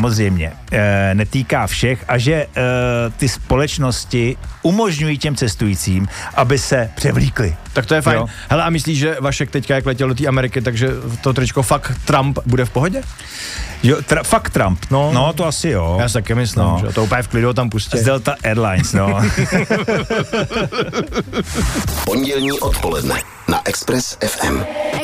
samozřejmě netýká všech a že ty společnosti umožňují těm cestujícím, aby se převlíkli. Tak to je fajn. Jo. Hele, a myslíš, že Vašek teďka jak letěl do té Ameriky, takže to tričko Fuck Trump bude v pohodě? Jo, fuck Trump. No, to asi jo. Já si taky myslím, že to úplně v klidu tam pustí. Z Delta Airlines, no. Pondělní odpoledne na Express FM.